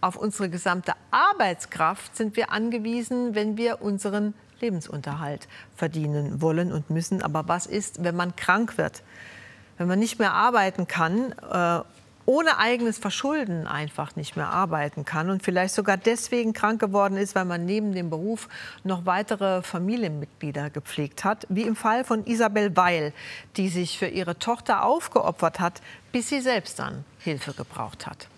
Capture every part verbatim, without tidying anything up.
Auf unsere gesamte Arbeitskraft sind wir angewiesen, wenn wir unseren Lebensunterhalt verdienen wollen und müssen. Aber was ist, wenn man krank wird? Wenn man nicht mehr arbeiten kann, äh, ohne eigenes Verschulden einfach nicht mehr arbeiten kann und vielleicht sogar deswegen krank geworden ist, weil man neben dem Beruf noch weitere Familienmitglieder gepflegt hat, wie im Fall von Isabel Weil, die sich für ihre Tochter aufgeopfert hat, bis sie selbst dann Hilfe gebraucht hat.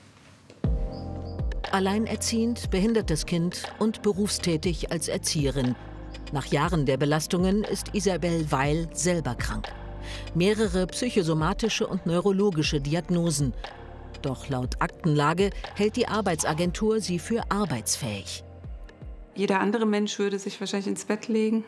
Alleinerziehend, behindertes Kind und berufstätig als Erzieherin. Nach Jahren der Belastungen ist Isabel Weil selber krank. Mehrere psychosomatische und neurologische Diagnosen. Doch laut Aktenlage hält die Arbeitsagentur sie für arbeitsfähig. Jeder andere Mensch würde sich wahrscheinlich ins Bett legen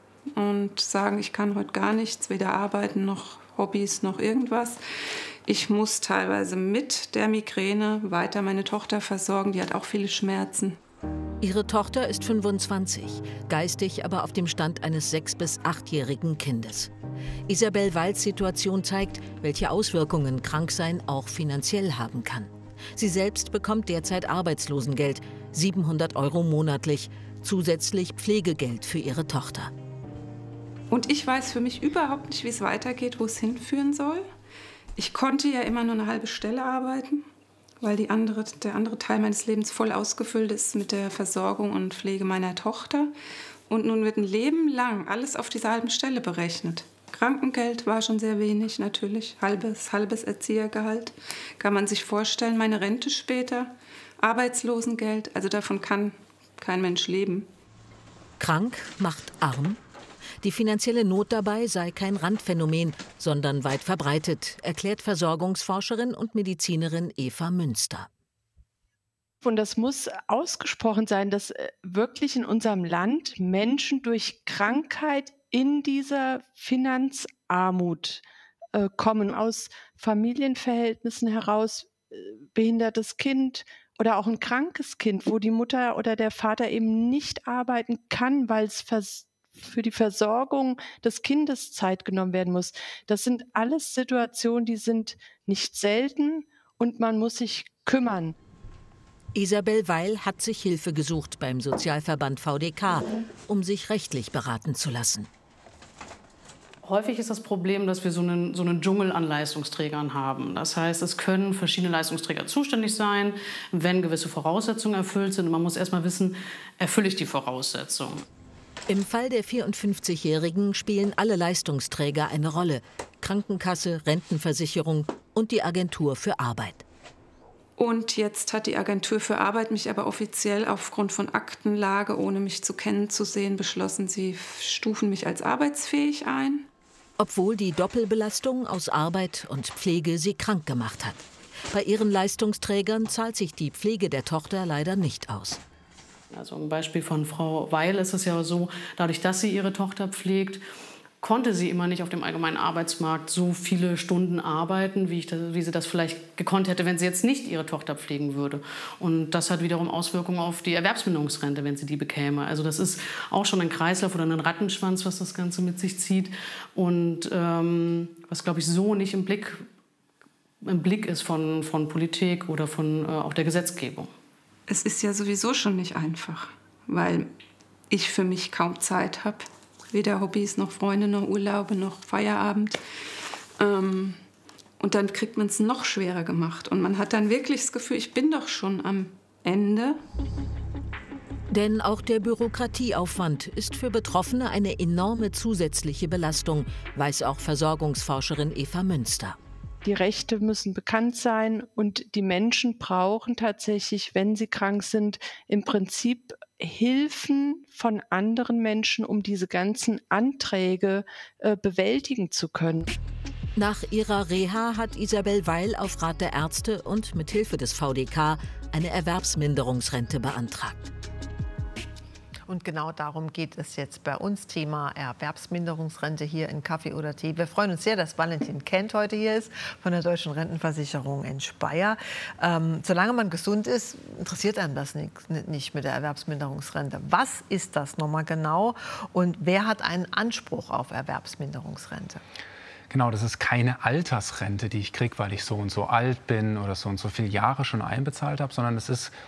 und sagen, ich kann heute gar nichts, weder arbeiten noch Hobbys noch irgendwas. Ich muss teilweise mit der Migräne weiter meine Tochter versorgen, die hat auch viele Schmerzen. Ihre Tochter ist fünfundzwanzig, geistig aber auf dem Stand eines sechs- bis achtjährigen Kindes. Isabel Weils Situation zeigt, welche Auswirkungen Kranksein auch finanziell haben kann. Sie selbst bekommt derzeit Arbeitslosengeld, siebenhundert Euro monatlich, zusätzlich Pflegegeld für ihre Tochter. Und ich weiß für mich überhaupt nicht, wie es weitergeht, wo es hinführen soll. Ich konnte ja immer nur eine halbe Stelle arbeiten, weil die andere, der andere Teil meines Lebens voll ausgefüllt ist mit der Versorgung und Pflege meiner Tochter. Und nun wird ein Leben lang alles auf dieser halben Stelle berechnet. Krankengeld war schon sehr wenig, natürlich. Halbes, halbes Erziehergehalt. Kann man sich vorstellen, meine Rente später, Arbeitslosengeld, also davon kann kein Mensch leben. Krank macht arm? Die finanzielle Not dabei sei kein Randphänomen, sondern weit verbreitet, erklärt Versorgungsforscherin und Medizinerin Eva Münster. Und das muss ausgesprochen sein, dass wirklich in unserem Land Menschen durch Krankheit in dieser Finanzarmut äh, kommen, aus Familienverhältnissen heraus, äh, behindertes Kind oder auch ein krankes Kind, wo die Mutter oder der Vater eben nicht arbeiten kann, weil es vers- für die Versorgung des Kindes Zeit genommen werden muss. Das sind alles Situationen, die sind nicht selten und man muss sich kümmern. Isabel Weil hat sich Hilfe gesucht beim Sozialverband V D K, um sich rechtlich beraten zu lassen. Häufig ist das Problem, dass wir so einen, so einen Dschungel an Leistungsträgern haben. Das heißt, es können verschiedene Leistungsträger zuständig sein, wenn gewisse Voraussetzungen erfüllt sind. Und man muss erst mal wissen, erfülle ich die Voraussetzungen. Im Fall der vierundfünfzigjährigen spielen alle Leistungsträger eine Rolle. Krankenkasse, Rentenversicherung und die Agentur für Arbeit. Und jetzt hat die Agentur für Arbeit mich aber offiziell aufgrund von Aktenlage, ohne mich zu kennen zu sehen, beschlossen, sie stufen mich als arbeitsfähig ein. Obwohl die Doppelbelastung aus Arbeit und Pflege sie krank gemacht hat. Bei ihren Leistungsträgern zahlt sich die Pflege der Tochter leider nicht aus. Also im Beispiel von Frau Weil ist es ja so, dadurch, dass sie ihre Tochter pflegt, konnte sie immer nicht auf dem allgemeinen Arbeitsmarkt so viele Stunden arbeiten, wie, ich das, wie sie das vielleicht gekonnt hätte, wenn sie jetzt nicht ihre Tochter pflegen würde. Und das hat wiederum Auswirkungen auf die Erwerbsminderungsrente, wenn sie die bekäme. Also das ist auch schon ein Kreislauf oder ein Rattenschwanz, was das Ganze mit sich zieht. Und ähm, was, glaube ich, so nicht im Blick, im Blick ist von, von Politik oder von äh, auch der Gesetzgebung. Es ist ja sowieso schon nicht einfach, weil ich für mich kaum Zeit habe. Weder Hobbys, noch Freunde, noch Urlaube, noch Feierabend. Ähm, und dann kriegt man es noch schwerer gemacht. Und man hat dann wirklich das Gefühl, ich bin doch schon am Ende. Denn auch der Bürokratieaufwand ist für Betroffene eine enorme zusätzliche Belastung, weiß auch Versorgungsforscherin Eva Münster. Die Rechte müssen bekannt sein und die Menschen brauchen tatsächlich, wenn sie krank sind, im Prinzip Hilfen von anderen Menschen, um diese ganzen Anträge äh, bewältigen zu können. Nach ihrer Reha hat Isabel Weil auf Rat der Ärzte und mit Hilfe des V D K eine Erwerbsminderungsrente beantragt. Und genau darum geht es jetzt bei uns, Thema Erwerbsminderungsrente hier in Kaffee oder Tee. Wir freuen uns sehr, dass Valentin Kent heute hier ist von der Deutschen Rentenversicherung in Speyer. Ähm, solange man gesund ist, interessiert einem das nicht, nicht mit der Erwerbsminderungsrente. Was ist das nochmal genau und wer hat einen Anspruch auf Erwerbsminderungsrente? Genau, das ist keine Altersrente, die ich kriege, weil ich so und so alt bin oder so und so viele Jahre schon einbezahlt habe, sondern es ist